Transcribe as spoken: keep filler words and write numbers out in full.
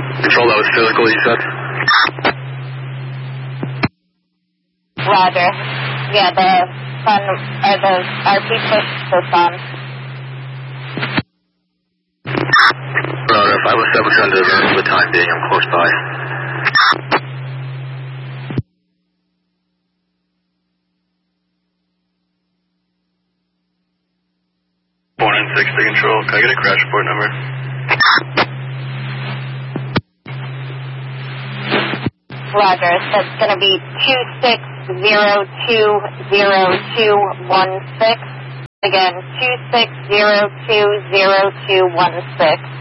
Control, that was physical, you said? Roger. Yeah, the sun, or the R P pushed the sun. Roger, five oh seven, send to the for the time being, I'm close by. four nine six to control, can I get a crash report number? Roger, that's going to be two six zero two zero two one six. Again, two six zero two zero two one six.